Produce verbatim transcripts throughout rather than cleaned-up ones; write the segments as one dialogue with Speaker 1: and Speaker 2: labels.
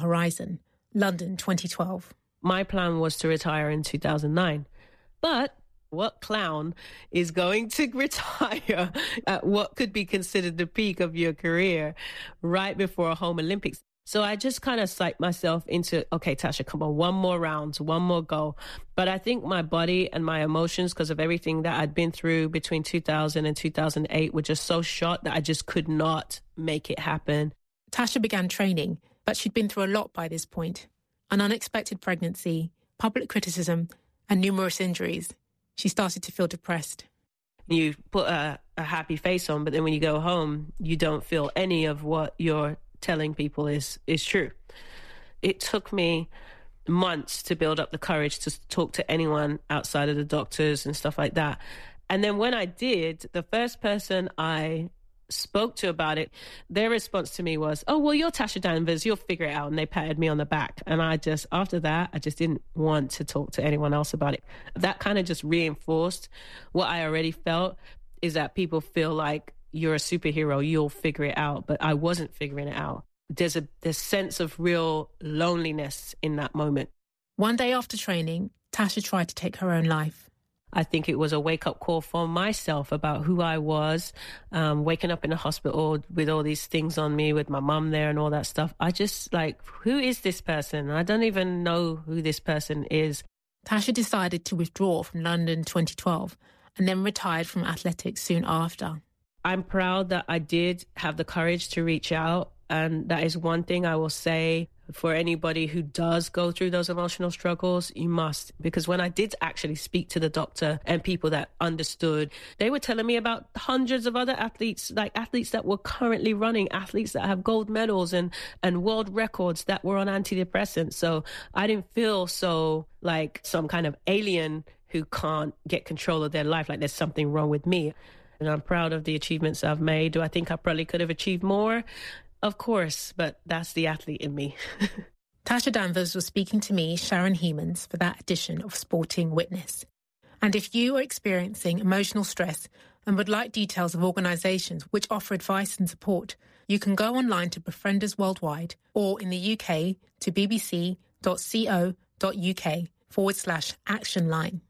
Speaker 1: horizon. London twenty twelve.
Speaker 2: My plan was to retire in two thousand nine, but what clown is going to retire at what could be considered the peak of your career right before a home Olympics? So I just kind of psyched myself into, okay, Tasha, come on, one more round, one more go. But I think my body and my emotions, because of everything that I'd been through between two thousand and two thousand eight, were just so shot that I just could not make it happen.
Speaker 1: Tasha began training, but she'd been through a lot by this point. An unexpected pregnancy, public criticism, and numerous injuries. She started to feel depressed.
Speaker 2: You put a, a happy face on, but then when you go home, you don't feel any of what you're telling people is, is true. It took me months to build up the courage to talk to anyone outside of the doctors and stuff like that. And then when I did, the first person I spoke to about it, their response to me was, oh, well, you're Tasha Danvers, you'll figure it out. And they patted me on the back. And I just, after that, I just didn't want to talk to anyone else about it. That kind of just reinforced what I already felt, is that people feel like you're a superhero, you'll figure it out. But I wasn't figuring it out. There's a this sense of real loneliness in that moment.
Speaker 1: One day after training, Tasha tried to take her own life.
Speaker 2: I think it was a wake-up call for myself about who I was, um, waking up in a hospital with all these things on me, with my mum there and all that stuff. I just, like, who is this person? I don't even know who this person is.
Speaker 1: Tasha decided to withdraw from London twenty twelve and then retired from athletics soon after.
Speaker 2: I'm proud that I did have the courage to reach out, and that is one thing I will say for anybody who does go through those emotional struggles. You must, because when I did actually speak to the doctor and people that understood, they were telling me about hundreds of other athletes, like athletes that were currently running, athletes that have gold medals and, and world records that were on antidepressants. So I didn't feel so like some kind of alien who can't get control of their life, like there's something wrong with me. And I'm proud of the achievements I've made. Do I think I probably could have achieved more? Of course, but that's the athlete in me.
Speaker 1: Tasha Danvers was speaking to me, Sharon Hemans, for that edition of Sporting Witness. And if you are experiencing emotional stress and would like details of organisations which offer advice and support, you can go online to Befrienders Worldwide, or in the U K to bbc.co.uk forward slash action line.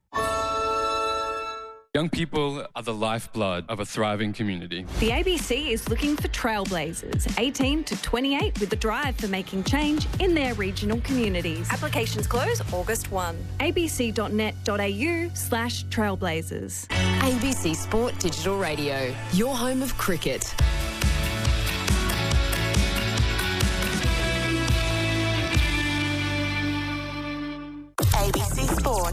Speaker 3: Young people are the lifeblood of a thriving community.
Speaker 4: The A B C is looking for trailblazers, eighteen to twenty-eight, with a drive for making change in their regional communities. Applications close August first. abc.net.au slash trailblazers.
Speaker 5: A B C Sport Digital Radio, your home of cricket.
Speaker 6: A B C Sport.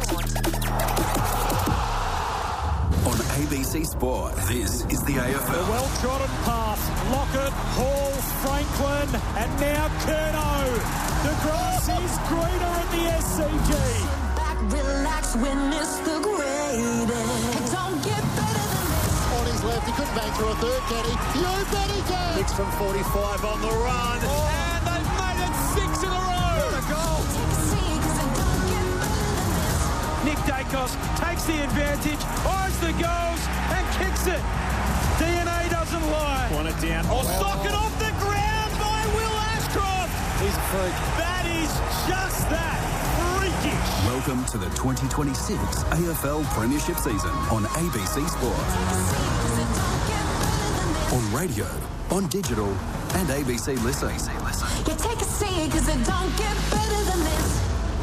Speaker 6: On A B C Sport, this is the A F L.
Speaker 7: A well-trodden pass. Lockett, Hall, Franklin, and now Curnow. The grass is greener at the S C G.
Speaker 8: Back, relax, witness the greatest. Don't get better than this.
Speaker 9: On his left, he couldn't bang through a third, can he? You bet he can.
Speaker 7: Six from forty-five on the run. Oh. And they've made it six in a row. What a goal. Nick Dacos takes the advantage, eyes the goals, and kicks it. D N A doesn't lie.
Speaker 10: Want it down.
Speaker 7: Oh, sock it off the ground by Will Ashcroft.
Speaker 10: He's a freak.
Speaker 7: That is just that. Freakish.
Speaker 6: Welcome to the twenty twenty-six A F L Premiership season on A B C Sport. On radio, on digital, and A B C Listen.
Speaker 8: You take a seat, because it don't get better than this.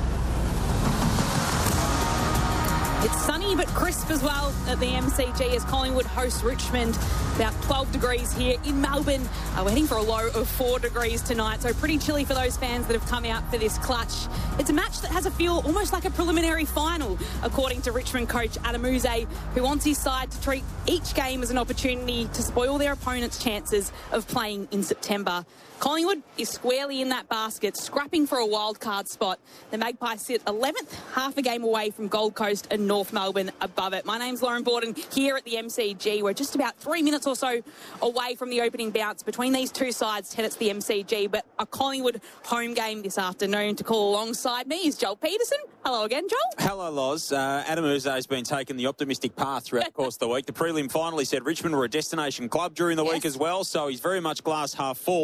Speaker 4: It's sunny but crisp as well at the M C G as Collingwood hosts Richmond. About twelve degrees here in Melbourne. Uh, we're heading for a low of four degrees tonight, so pretty chilly for those fans that have come out for this clutch. It's a match that has a feel almost like a preliminary final, according to Richmond coach Adam Yze, who wants his side to treat each game as an opportunity to spoil their opponent's chances of playing in September. Collingwood is squarely in that basket, scrapping for a wildcard spot. The Magpies sit eleventh, half a game away from Gold Coast and North Melbourne above it. My name's Lauren Borden here at the M C G. We're just about three minutes or so away from the opening bounce between these two sides to head to the M C G, but a Collingwood home game this afternoon. To call alongside me is Joel Peterson. Hello again, Joel.
Speaker 11: Hello, Loz. Uh, Adam Yze has been taking the optimistic path throughout the course of the week. The prelim finally said Richmond were a destination club during the yes. week as well, so he's very much glass half full. Uh,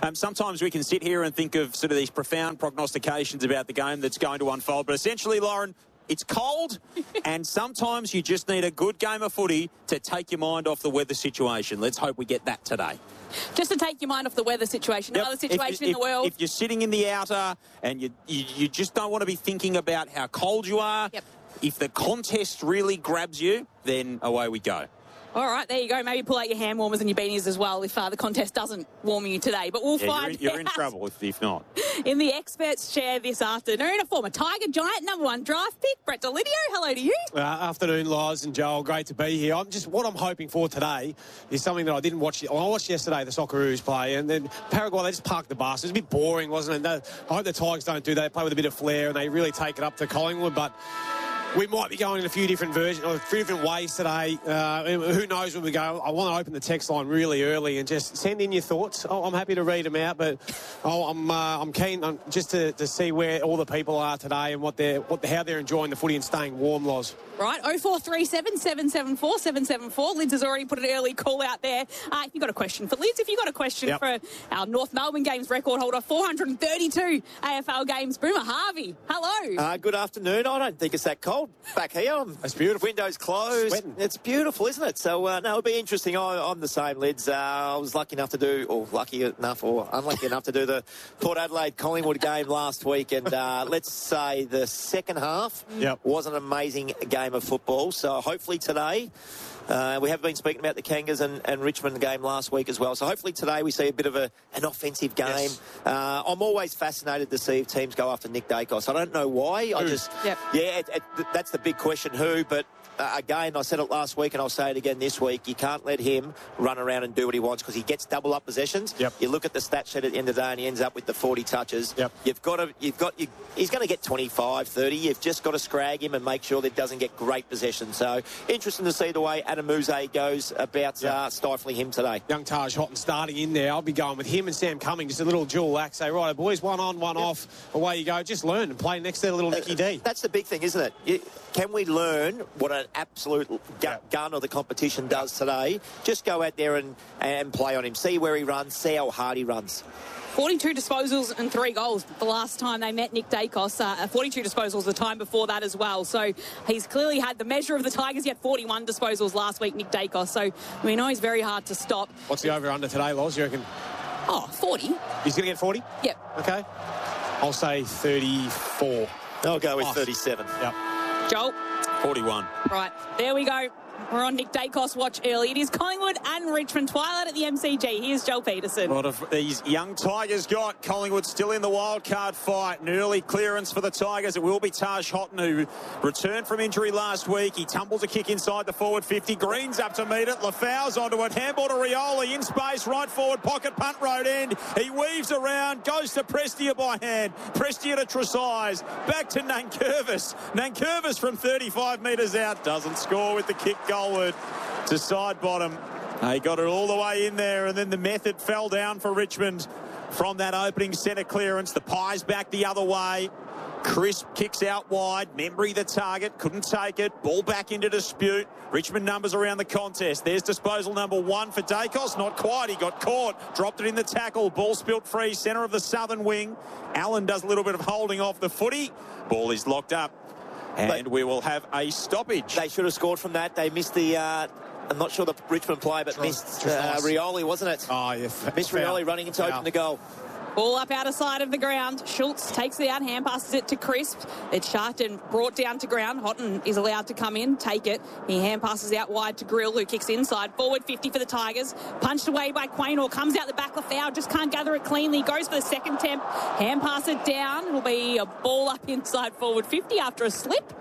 Speaker 11: Um, sometimes we can sit here and think of sort of these profound prognostications about the game that's going to unfold. But essentially, Lauren, it's cold, and sometimes you just need a good game of footy to take your mind off the weather situation. Let's hope we get that today.
Speaker 4: Just to take your mind off the weather situation,
Speaker 11: Yep.
Speaker 4: another situation
Speaker 11: if,
Speaker 4: in
Speaker 11: if,
Speaker 4: the world.
Speaker 11: If you're sitting in the outer and you, you, you just don't want to be thinking about how cold you are,
Speaker 4: Yep.
Speaker 11: if the contest really grabs you, then away we go.
Speaker 4: All right, there you go. Maybe pull out your hand warmers and your beanies as well if uh, the contest doesn't warm you today. But we'll
Speaker 11: Yeah,
Speaker 4: find
Speaker 11: you're, in, you're in
Speaker 4: out.
Speaker 11: trouble if, if not.
Speaker 4: In the experts' chair this afternoon, a former Tiger giant, number one draft pick, Brett Delidio. Hello to you.
Speaker 10: Uh, afternoon, Loz and Joel. Great to be here. I'm just what I'm hoping for today is something that I didn't watch. Well, I watched yesterday the Socceroos play, and then Paraguay, they just parked the bus. It was a bit boring, wasn't it? I hope the Tigers don't do that. They play with a bit of flair, and they really take it up to Collingwood, but we might be going in a few different versions, or a few different ways today. Uh, who knows where we go? I want to open the text line really early and just send in your thoughts. Oh, I'm happy to read them out, but oh, I'm uh, I'm keen on just to, to see where all the people are today and what they're what how they're enjoying the footy and staying warm, Loz.
Speaker 4: Right, oh four three seven, seven seven four, seven seven four. Lids has already put an early call out there. Uh, if you've got a question for Lids, if you've got a question
Speaker 10: Yep.
Speaker 4: for our North Melbourne Games record holder, four hundred thirty-two A F L games, Boomer Harvey. Hello.
Speaker 12: Uh, good afternoon. I don't think it's that cold back here.
Speaker 10: It's beautiful.
Speaker 12: Windows closed.
Speaker 10: Sweating.
Speaker 12: It's beautiful, isn't it? So, uh, no, it'll be interesting. I, I'm the same, Lids. Uh, I was lucky enough to do, or lucky enough, or unlucky enough to do the Port Adelaide-Collingwood game last week. And uh, let's say the second half
Speaker 10: Yep.
Speaker 12: was an amazing game of football. So hopefully today... Uh, we have been speaking about the Kangas and, and Richmond game last week as well. So hopefully today we see a bit of a, an offensive game.
Speaker 10: Yes.
Speaker 12: Uh, I'm always fascinated to see if teams go after Nick Dacos. I don't know why. I just,
Speaker 4: Yep.
Speaker 12: yeah, it, it, that's the big question, who. But uh, again, I said it last week and I'll say it again this week. You can't let him run around and do what he wants because he gets double up possessions.
Speaker 10: Yep.
Speaker 12: You look at the stat sheet at the end of the day and he ends up with the forty touches.
Speaker 10: Yep.
Speaker 12: You've got to, you've got, you, he's going to get twenty-five, thirty. You've just got to scrag him and make sure that he doesn't get great possession. So interesting to see the way Adam Mouze goes about
Speaker 10: Yeah.
Speaker 12: uh, stifling him today.
Speaker 10: Young Taj Houghton starting in there. I'll be going with him and Sam Cumming, just a little dual act. Say, right, boys, one on, one
Speaker 12: Yep.
Speaker 10: off. Away you go. Just learn and play next to the little Nicky D.
Speaker 12: That's the big thing, isn't it? You, can we learn what an absolute gu-
Speaker 10: Yeah.
Speaker 12: gun of the competition does today? Just go out there and, and play on him. See where he runs. See how hard he runs.
Speaker 4: forty-two disposals and three goals the last time they met Nick Dacos. Uh, forty-two disposals the time before that as well. So he's clearly had the measure of the Tigers. He had forty-one disposals last week, Nick Dacos. So we know he's very hard to stop.
Speaker 10: What's the over-under today, Loz? You reckon
Speaker 4: Oh, forty?
Speaker 10: he's going to get forty?
Speaker 4: Yep.
Speaker 10: Okay. I'll say thirty-four.
Speaker 12: I'll go with
Speaker 10: Nice.
Speaker 12: thirty-seven.
Speaker 10: Yep.
Speaker 4: Joel?
Speaker 11: forty-one.
Speaker 4: Right, there we go. We're on Nick Dacos watch early. It is Collingwood and Richmond twilight at the M C G. Here's Joel Peterson.
Speaker 11: A lot of these young Tigers got Collingwood still in the wild card fight. An early clearance for the Tigers. It will be Taj Houghton, who returned from injury last week. He tumbles a kick inside the forward fifty. Green's up to meet it. Lafau's onto it. Handball to Rioli in space. Right forward pocket punt road end. He weaves around. Goes to Prestia by hand. Prestia to Tresize. Back to Nankervis. Nankervis from thirty-five metres out. Doesn't score with the kick goalward to side bottom. They got it all the way in there, and then the method fell down for Richmond from that opening centre clearance. The Pies back the other way. Crisp kicks out wide. Membry the target. Couldn't take it. Ball back into dispute. Richmond numbers around the contest. There's disposal number one for Dacos. Not quite. He got caught. Dropped it in the tackle. Ball spilt free. Centre of the southern wing. Allen does a little bit of holding off the footy. Ball is locked up. And we will have a stoppage.
Speaker 12: They should have scored from that. They missed the... Uh, I'm not sure the Richmond play, but
Speaker 10: Tr-
Speaker 12: missed
Speaker 10: Tr-
Speaker 12: uh,
Speaker 10: nice.
Speaker 12: Rioli, wasn't it?
Speaker 10: Oh, yeah.
Speaker 12: Missed
Speaker 10: Foul.
Speaker 12: Rioli running into
Speaker 10: Foul.
Speaker 12: open the goal.
Speaker 4: Ball up out of side of the ground. Schultz takes it out, hand passes it to Crisp. It's shot and brought down to ground. Houghton is allowed to come in, take it. He hand passes out wide to Grill, who kicks inside. Forward fifty for the Tigers. Punched away by Quaynor. Comes out the back. Lafau just can't gather it cleanly. Goes for the second attempt. Hand pass it down. It'll be a ball up inside forward fifty after a slip.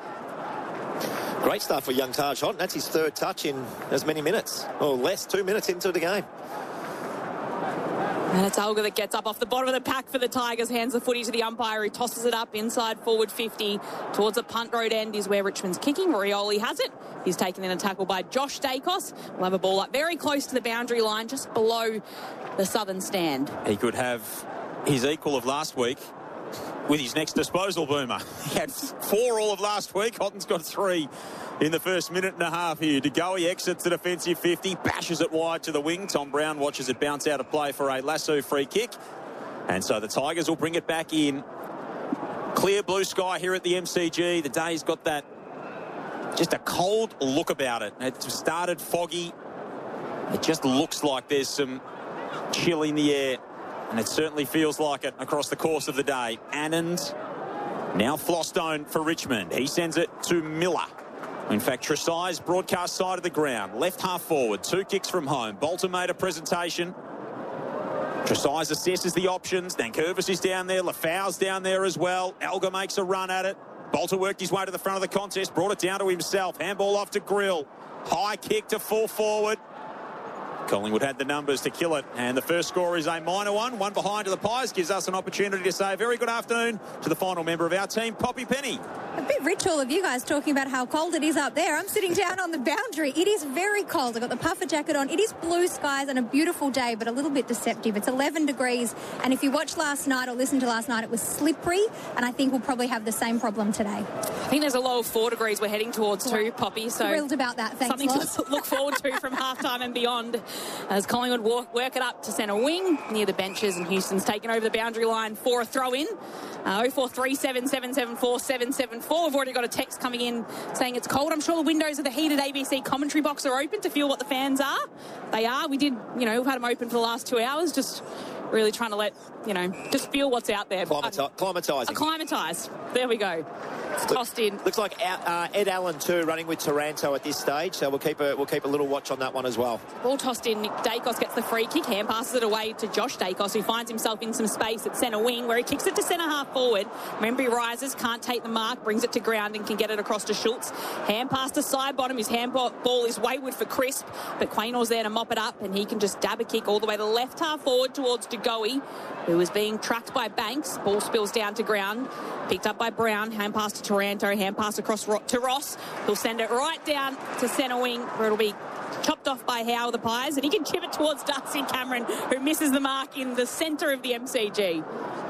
Speaker 12: Great stuff for young Taj Houghton. That's his third touch in as many minutes, or less, two minutes into the game.
Speaker 4: And it's Olga that gets up off the bottom of the pack for the Tigers, hands the footy to the umpire, who tosses it up inside forward fifty towards the punt road end is where Richmond's kicking. Rioli has it. He's taken in a tackle by Josh Dacos. We'll have a ball up very close to the boundary line, just below the southern stand.
Speaker 11: He could have his equal of last week with his next disposal, Boomer. He had four all of last week. Houghton's got three in the first minute and a half here. De Goey exits the defensive fifty, bashes it wide to the wing. Tom Brown watches it bounce out of play for a Lasso free kick. And so the Tigers will bring it back in. Clear blue sky here at the M C G. The day's got that, just a cold look about it. It started foggy. It just looks like there's some chill in the air, and it certainly feels like it across the course of the day. Anand, now Flostone for Richmond. He sends it to Miller. In fact, Tressai's broadcast side of the ground. Left half forward, two kicks from home. Bolton made a presentation. Tressai's assesses the options. Nankervis is down there. Lafau's down there as well. Elgar makes a run at it. Bolter worked his way to the front of the contest, brought it down to himself. Handball off to Grill. High kick to full forward. Collingwood had the numbers to kill it, and the first score is a minor one. One behind to the Pies gives us an opportunity to say a very good afternoon to the final member of our team, Poppy Penny.
Speaker 13: A bit rich, all of you guys talking about how cold it is up there. I'm sitting down on the boundary. It is very cold. I've got the puffer jacket on. It is blue skies and a beautiful day, but a little bit deceptive. It's eleven degrees, and if you watched last night or listened to last night, it was slippery, and I think we'll probably have the same problem today.
Speaker 4: I think there's a low of four degrees we're heading towards too, Poppy. So
Speaker 13: thrilled about that. Thanks,
Speaker 4: something
Speaker 13: Loz.
Speaker 4: to look forward to from halftime and beyond as Collingwood walk, work it up to centre wing near the benches, and Houston's taken over the boundary line for a throw-in. Uh, oh four three seven, seven seven four, seven seven four. We've already got a text coming in saying it's cold. I'm sure the windows of the heated A B C commentary box are open to feel what the fans are. They are. We did, you know, we've had them open for the last two hours, just really trying to let, you know, just feel what's out there.
Speaker 12: Climati-
Speaker 4: uh,
Speaker 12: climatising.
Speaker 4: Acclimatised. There we go. It's tossed in.
Speaker 12: Looks like uh, Ed Allen too running with Taranto at this stage, so we'll keep a we'll keep a little watch on that one as well.
Speaker 4: Ball tossed in. Nick Dacos gets the free kick, hand passes it away to Josh Dacos, who finds himself in some space at centre wing, where he kicks it to centre half forward. Remember, he rises, can't take the mark, brings it to ground and can get it across to Schultz. Hand pass to side bottom. His hand ball is wayward for Crisp, but Quaynor's there to mop it up, and he can just dab a kick all the way to the left half forward towards DeGoey, who is being tracked by Banks. Ball spills down to ground, picked up by Brown. Hand pass to Taranto, hand pass across to Ross. He'll send it right down to centre wing, where it'll be chopped off by Howe of the Pies, and he can chip it towards Darcy Cameron, who misses the mark in the centre of the M C G.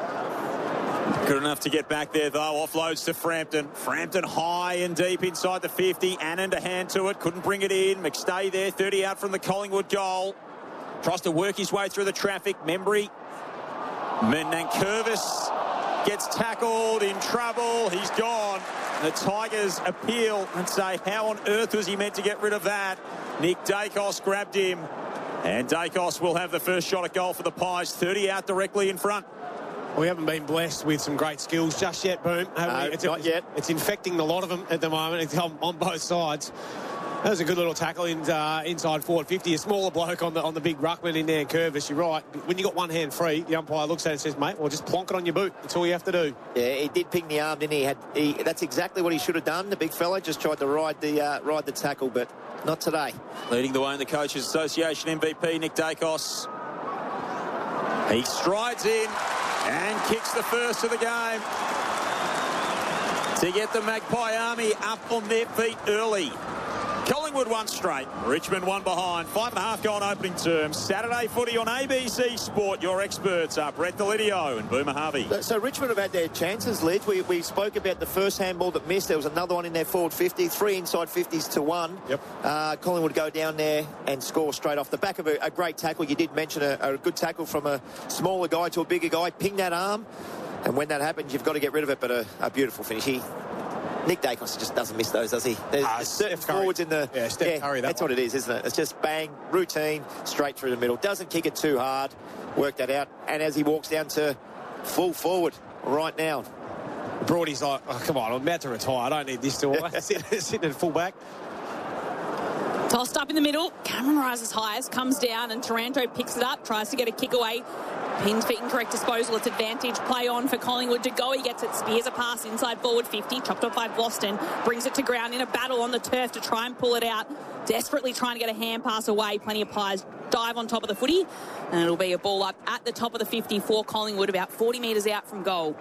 Speaker 11: Good enough to get back there, though. Offloads to Frampton. Frampton high and deep inside the fifty. Anand a hand to it. Couldn't bring it in. McStay there. thirty out from the Collingwood goal. Tries to work his way through the traffic. Membry. Nankervis gets tackled, in trouble. He's gone. The Tigers appeal and say, how on earth was he meant to get rid of that? Nick Dacos grabbed him. And Dacos will have the first shot at goal for the Pies. thirty out directly in front.
Speaker 10: We haven't been blessed with some great skills just yet, Boom.
Speaker 12: No,
Speaker 10: we? It's,
Speaker 12: not
Speaker 10: it's,
Speaker 12: yet.
Speaker 10: It's infecting a lot of them at the moment. It's on, on both sides. That was a good little tackle in, uh, inside forward fifty. A smaller bloke on the on the big ruckman in there, Curvis. You're right. When you got one hand free, the umpire looks at it and says, mate, well, just plonk it on your boot. That's all you have to do.
Speaker 12: Yeah, he did ping the arm, didn't he? Had he that's exactly what he should have done. The big fella just tried to ride the uh, ride the tackle, but not today.
Speaker 11: Leading the way in the Coaches Association M V P, Nick Dacos. He strides in and kicks the first of the game to get the Magpie Army up on their feet early. Collingwood one straight, Richmond one behind. Five and a half gone opening term. Saturday footy on A B C Sport. Your experts are Brett Delidio and Boomer Harvey.
Speaker 12: So Richmond have had their chances, Liz. We, we spoke about the first handball that missed. There was another one in their forward fifty, three inside fifties to one.
Speaker 10: Yep.
Speaker 12: Uh, Collingwood go down there and score straight off the back of a, a great tackle. You did mention a, a good tackle from a smaller guy to a bigger guy. Ping that arm. And when that happens, you've got to get rid of it. But a, a beautiful finish. He, Nick Dacos just doesn't miss those, does he? There's
Speaker 10: uh,
Speaker 12: certain
Speaker 10: Steph Curry.
Speaker 12: forwards in the...
Speaker 10: Yeah, Steph
Speaker 12: yeah,
Speaker 10: Curry, that
Speaker 12: that's
Speaker 10: one.
Speaker 12: what it is, isn't it? It's just bang, routine, straight through the middle. Doesn't kick it too hard. Work that out. And as he walks down to full forward right now.
Speaker 10: Broady's like, oh, come on, I'm about to retire. I don't need this to sit, sitting at full back.
Speaker 4: Tossed up in the middle. Cameron rises highest, comes down, and Taranto picks it up, tries to get a kick away. Pinned for incorrect disposal. It's advantage. Play on for Collingwood to go. He gets it. Spears a pass inside forward fifty. Chopped off by Boston. Brings it to ground in a battle on the turf to try and pull it out. Desperately trying to get a hand pass away. Plenty of Pies dive on top of the footy. And it'll be a ball up at the top of the fifty for Collingwood, about forty metres out from goal.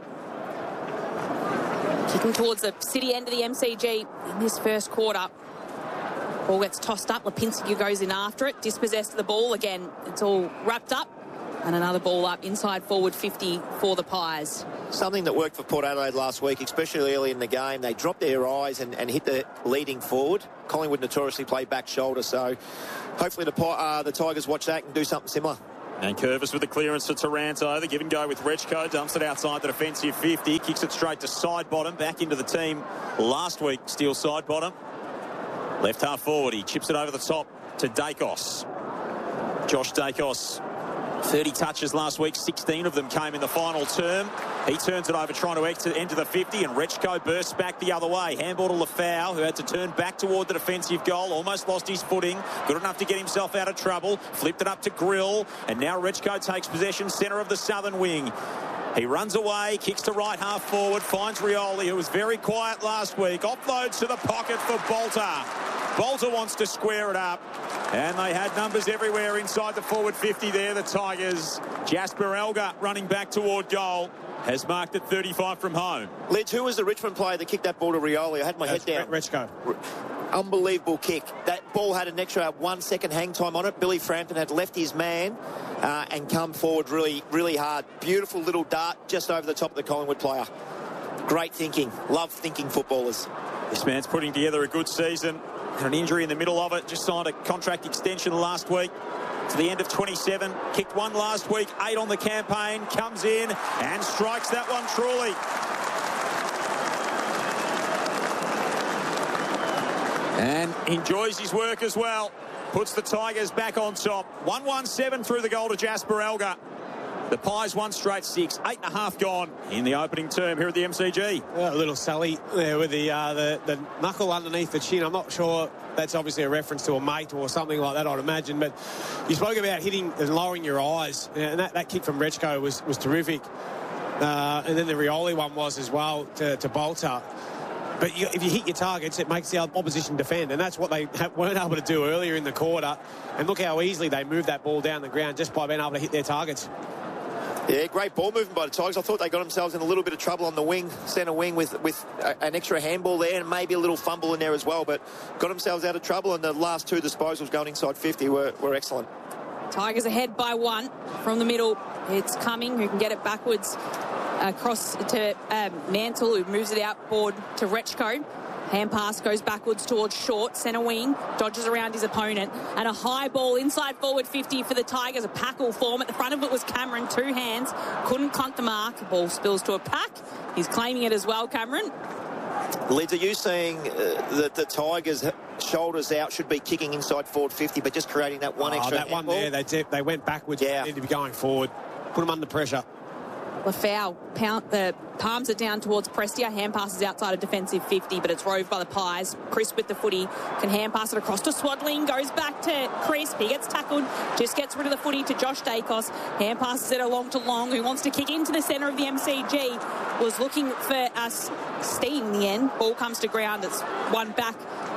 Speaker 4: Kicking towards the city end of the M C G in this first quarter. Ball gets tossed up. Lipinski goes in after it. Dispossessed of the ball. Again, it's all wrapped up. And another ball up inside forward fifty for the Pies.
Speaker 12: Something that worked for Port Adelaide last week, especially early in the game. They dropped their eyes and, and hit the leading forward. Collingwood notoriously play back shoulder, so hopefully the, uh, the Tigers watch that and do something similar.
Speaker 11: And Curvis with the clearance for Taranto. The give and go with Rechko. Dumps it outside the defensive fifty. Kicks it straight to side bottom. Back into the team last week. Steele side bottom. Left half forward. He chips it over the top to Dacos. Josh Dacos. thirty touches last week. sixteen of them came in the final term. He turns it over, trying to exit into the fifty, and Rechko bursts back the other way. Handball to Lafau, who had to turn back toward the defensive goal. Almost lost his footing. Good enough to get himself out of trouble. Flipped it up to Grill, and now Rechko takes possession, centre of the southern wing. He runs away, kicks to right half forward, finds Rioli, who was very quiet last week. Offloads to the pocket for Bolter. Bolter wants to square it up, and they had numbers everywhere inside the forward fifty there, the Tigers. Jasper Elga running back toward goal. Has marked at thirty-five from home.
Speaker 12: Ledge, who was the Richmond player that kicked that ball to Rioli? I had my
Speaker 10: That's
Speaker 12: head down.
Speaker 10: Rechko.
Speaker 12: Unbelievable kick. That ball had an extra one second hang time on it. Billy Frampton had left his man uh, and come forward really, really hard. Beautiful little dart just over the top of the Collingwood player. Great thinking. Love thinking footballers.
Speaker 11: This man's putting together a good season. Had an injury in the middle of it. Just signed a contract extension last week to the end of twenty-seven. Kicked one last week. Eight on the campaign. Comes in and strikes that one truly. And enjoys his work as well. Puts the Tigers back on top. one one seven through the goal to Jasper Elga. The Pies one straight six. Eight and a half gone in the opening term here at the M C G.
Speaker 10: Yeah, a little Sally there with the, uh, the the knuckle underneath the chin. I'm not sure that's obviously a reference to a mate or something like that, I'd imagine. But you spoke about hitting and lowering your eyes. And that, that kick from Rechko was, was terrific. Uh, and then the Rioli one was as well to, to Bolter. But you, if you hit your targets, it makes the opposition defend. And that's what they ha- weren't able to do earlier in the quarter. And look how easily they moved that ball down the ground just by being able to hit their targets.
Speaker 12: Yeah, great ball movement by the Tigers. I thought they got themselves in a little bit of trouble on the wing, centre wing, with, with a, an extra handball there and maybe a little fumble in there as well. But got themselves out of trouble, and the last two disposals going inside fifty were, were excellent.
Speaker 4: Tigers ahead by one from the middle. It's Cumming who can get it backwards across to um, Mantle, who moves it outboard to Rechko. Hand pass goes backwards towards Short, centre wing, dodges around his opponent, and a high ball inside forward fifty for the Tigers. A pack will form. At the front of it was Cameron, two hands, couldn't clunk the mark. The ball spills to a pack. He's claiming it as well, Cameron.
Speaker 12: Lids, are you saying uh, that the Tigers' shoulders out should be kicking inside forward fifty, but just creating that one
Speaker 10: oh,
Speaker 12: extra
Speaker 10: that one
Speaker 12: ball?
Speaker 10: there, they, did, they went backwards.
Speaker 12: Yeah.
Speaker 10: They need to be going forward. Put them under pressure.
Speaker 4: Lafau pound, the palms it down towards Prestia. Hand passes outside of defensive fifty, but it's roved by the Pies. Chris with the footy can hand pass it across to Swadling. Goes back to Chris. He gets tackled. Just gets rid of the footy to Josh Dacos. Hand passes it along to Long, who wants to kick into the centre of the M C G. Was looking for us. Steen in the end. Ball comes to ground. It's one back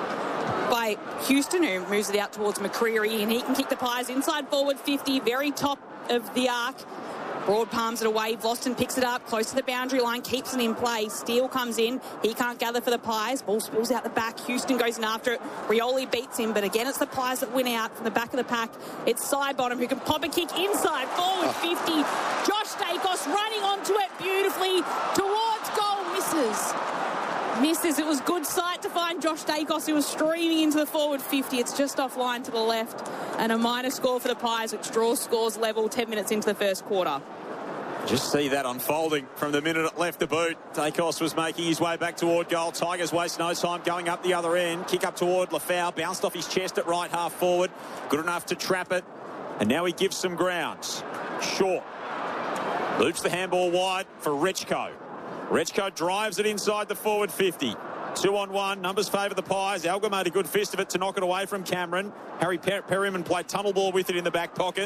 Speaker 4: by Houston, who moves it out towards McCreery, and he can kick the Pies inside forward fifty, very top of the arc. Broad palms it away. Vlosten picks it up close to the boundary line, keeps it in play. Steele comes in. He can't gather for the Pies. Ball spills out the back. Houston goes in after it. Rioli beats him, but again, it's the Pies that win out from the back of the pack. It's Sidebottom who can pop a kick inside forward fifty. Josh Dacos running onto it beautifully towards goal. Misses. Misses. It was good sight to find Josh Dacos, who was streaming into the forward fifty. It's just offline to the left. And a minor score for the Pies, which draws scores level ten minutes into the first quarter.
Speaker 11: Just see that unfolding from the minute it left the boot. Dacos was making his way back toward goal. Tigers waste no time going up the other end. Kick up toward Lafau. Bounced off his chest at right half forward. Good enough to trap it. And now he gives some ground. Short. Loops the handball wide for Rechko. Rechko drives it inside the forward fifty. Two on one. Numbers favour the Pies. Elga made a good fist of it to knock it away from Cameron. Harry per- Perryman played tunnel ball with it in the back pocket.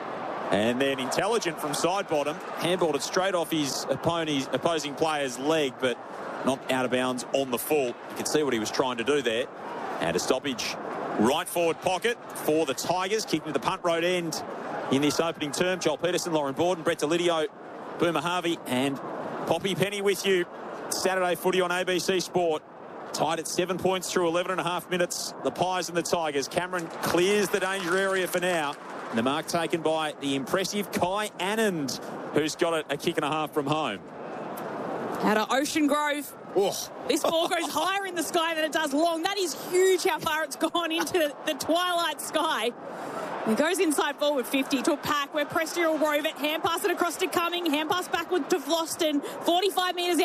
Speaker 11: And then intelligent from side bottom. Handballed it straight off his opponent's, opposing player's leg, but not out of bounds on the full. You can see what he was trying to do there. And a stoppage right forward pocket for the Tigers. Kicking to the punt road end in this opening term. Joel Peterson, Lauren Borden, Brett Delidio, Boomer Harvey and Poppy Penny with you. Saturday footy on A B C Sport. Tied at seven points through eleven and a half minutes. The Pies and the Tigers. Cameron clears the danger area for now. And the mark taken by the impressive Kai Anand, who's got it a kick and a half from home.
Speaker 4: Out of Ocean Grove.
Speaker 10: Oh.
Speaker 4: This ball goes higher in the sky than it does long. That is huge how far it's gone into the, the twilight sky. He goes inside forward fifty to a pack where Presti will rove it. Hand pass it across to Cumming. Hand pass backward to Vlauston. forty-five metres out.